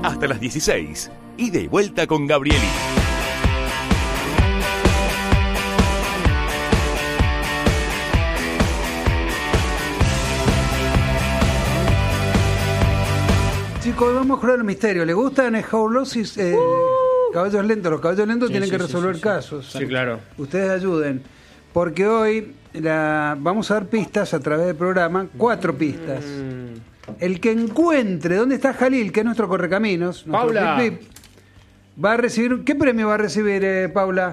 hasta las 16. Ida y vuelta con Gabrieli. Chicos, vamos a jugar el misterio. ¿Le gustan escaulosis? Caballos lentos. Los caballos lentos tienen que resolver casos. Sí, claro. Ustedes ayuden. Porque hoy vamos a dar pistas a través del programa. 4 pistas. El que encuentre dónde está Jalil, que es nuestro correcaminos, Paula, va a recibir. ¿Qué premio va a recibir, Paula?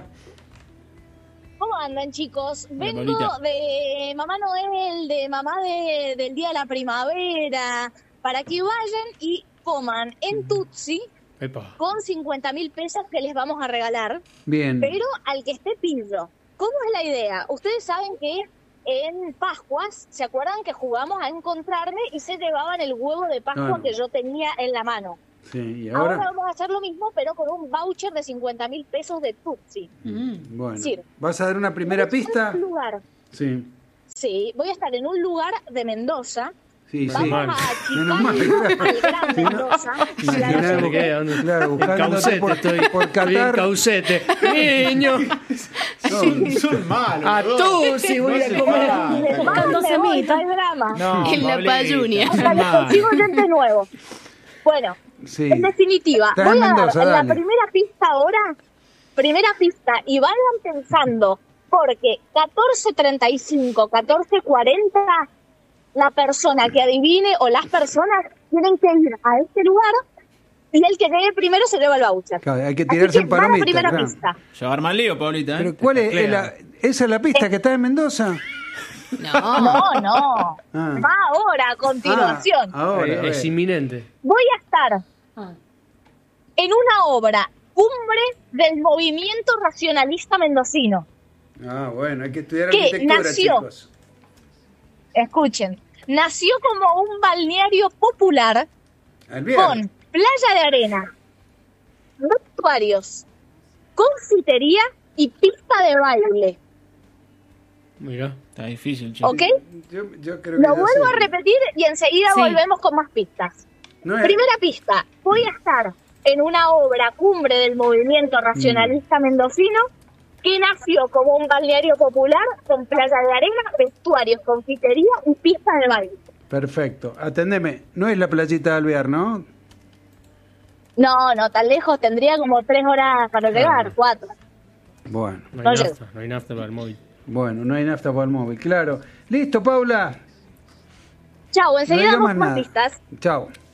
¿Cómo andan, chicos? Vengo Paulita. de Mamá Noel, de mamá del Día de la Primavera, para que vayan y coman en Tutsi epa. con 50.000 pesos que les vamos a regalar, Bien. pero al que esté pillo. ¿Cómo es la idea? Ustedes saben que en Pascuas, ¿se acuerdan que jugamos a encontrarme y se llevaban el huevo de Pascua que yo tenía en la mano? Sí, y Ahora ahora. vamos a hacer lo mismo, pero con un voucher de 50.000 pesos de Tutsi. Bueno. Sí. ¿Vas a dar una primera pista? Un lugar. Sí. Sí, voy a estar en un lugar de Mendoza. Sí, Vamos sí. a Menos mal, achicar al Gran Mendoza. Imaginemos que- ¿Dónde? claro, En buscándote Caucete por estoy. Qatar. Estoy en Caucete. Niño. Son malos. A tú si voy a comer. Les mando semita, no hay drama. No, En la Pablita, Payunia. Hasta les consigo gente nuevo. Bueno, Sí. en definitiva, Estás voy en a dar Mendoza, en la dale. primera pista ahora, y vayan pensando, porque 14:35, 14:40, la persona que adivine o las personas tienen que ir a este lugar y el que llegue primero se lleva el voucher. Claro, hay que Así tirarse que en va la palomita. primera Claro. pista. Llevar más lío, Paulita, ¿eh? Pero ¿cuál es? Taclea. ¿Esa es la pista que está en Mendoza? No. No. Ah. Va ahora, a continuación. Ahora, a ver. Es inminente. Voy a estar en una obra cumbre del movimiento racionalista mendocino. Ah, bueno, hay que estudiar ¿Qué? arquitectura, Nació. chicos. Escuchen, nació como un balneario popular Alvear. con playa de arena, vestuarios, confitería y pista de baile. Mira. Está difícil, chico. ¿Ok? Yo creo que Lo ya vuelvo sé. a repetir y enseguida Sí. volvemos con más pistas. No es- Primera pista, voy a estar en una obra cumbre del movimiento racionalista mendocino que nació como un balneario popular con playa de arena, vestuarios, confitería y pista de baile. Perfecto. Atendeme. No es la playita de Alvear, ¿no? No, tan lejos, tendría como 3 horas para llegar, 4. Bueno, No No hay llego. nafta. No hay nafta para el móvil. bueno, no hay nafta para el móvil, claro. Listo, Paula. Chau, No enseguida diga vamos más con más nada. pistas. Chao.